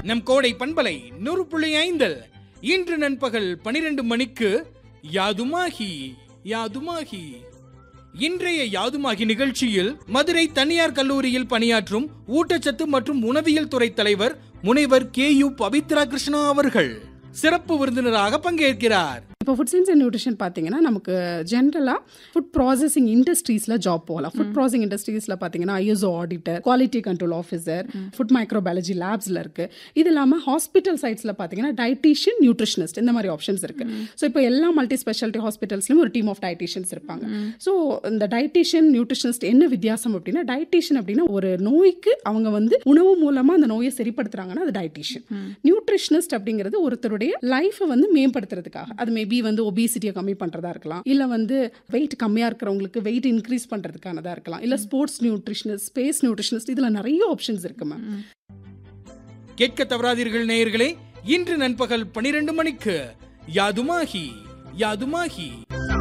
நம் கோடை பண்பலை 100.5 இன்று நண்பகல் 12 மணிக்கு யாதுமாகி யாதுமாகி. இன்றைய யாதுமாகி நிகழ்ச்சியில் மதுரை தனியார் கல்லூரியில் பணியாற்றும் ஊட்டச்சத்து மற்றும் உணவியல் துறை தலைவர் முனைவர் KU பவித்ரா கிருஷ்ணா அவர்கள் சிறப்பு விருந்தினராக பங்கேற்கிறார். இப்போ ஃபுட் சயின்ஸ் அண்ட் நியூட்ரிஷன் பார்த்தீங்கன்னா நமக்கு ஜென்ரலாக ஃபுட் ப்ராசஸிங் இண்டஸ்ட்ரீஸில் ஜாப் போகலாம். ஃபுட் ப்ராசஸிங் இண்டஸ்ட்ரீஸில் பார்த்தீங்கன்னா ISO auditor, quality control officer, food microbiology லேப்ஸில் இருக்குது. இது இல்லாமல் ஹாஸ்பிட்டல் சைட்ஸில் பார்த்தீங்கன்னா டயட்டீஷியன், நியூட்ரிஷனிஸ்ட் இந்த மாதிரி ஆப்ஷன்ஸ் இருக்குது. ஸோ இப்போ எல்லா மல்டி ஸ்பெஷாலிட்டி ஹாஸ்பிட்டல்ஸ்லையும் ஒரு டீம் ஆஃப் டயட்டீஷியன்ஸ் இருப்பாங்க. ஸோ இந்த டயட்டீஷியன், நியூட்ரிஷனிஸ்ட் என்ன வித்தியாசம் அப்படின்னா, டயட்டீஷியன் அப்படின்னா ஒரு நோய்க்கு அவங்க உணவு மூலமாக அந்த நோயை சரிப்படுத்துறாங்கன்னா அது டயட்டீஷியன். நியூட்ரிஷனிஸ்ட் அப்படிங்கிறது ஒருத்தருடைய லைஃபை மேம்படுத்துறதுக்காக, அது மேபி ஒபிசிட்டியை கம்மி பண்றதா இருக்கலாம், இல்ல வெயிட் கம்மியா இருக்கிறவங்களுக்கு வெயிட் இன்க்ரீஸ் பண்றதுக்கானதா இருக்கலாம், இல்ல ஸ்போர்ட்ஸ் நியூட்ரிஷனிஸ்ட், ஸ்பேஸ் நியூட்ரிஷனிஸ்ட், இதுல நிறைய ஆப்ஷன்ஸ் இருக்கு மேம். கேட்க தவறாதீர்கள் நேயர்களே, இன்று நண்பகல் 12 மணிக்கு யாதுமாகி யாதுமாகி.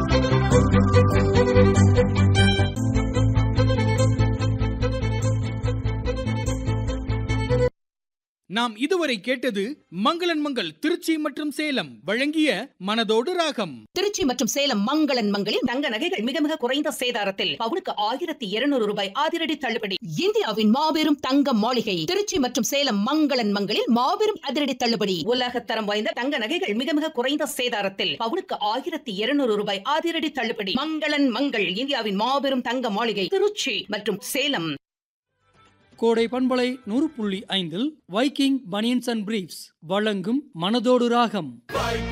நாம் இதுவரை கேட்டது மங்களன் மங்கள் திருச்சி மற்றும் சேலம் வழங்கிய மனதோடு ராகம். திருச்சி மற்றும் சேலம் மங்களன் மங்களில் தங்க நகைகள் மிக மிக குறைந்த சேதாரத்தில் பவுனுக்கு 1200 ரூபாய் அதிரடி தள்ளுபடி. இந்தியாவின் மாபெரும் தங்க மாளிகை திருச்சி மற்றும் சேலம் மங்களன் மங்களில் மாபெரும் அதிரடி தள்ளுபடி. உலகத்தரம் வாய்ந்த தங்க நகைகள் மிக மிக குறைந்த சேதாரத்தில் பவுனுக்கு 1200 ரூபாய் அதிரடி தள்ளுபடி. மங்களன் மங்கள் இந்தியாவின் மாபெரும் தங்க மாளிகை திருச்சி மற்றும் சேலம். கோடை பண்பலை 100.5 வைக்கிங் பனியன்ஸ் அண்ட் பிரீஃப்ஸ் வழங்கும் மனதோடு ராகம்.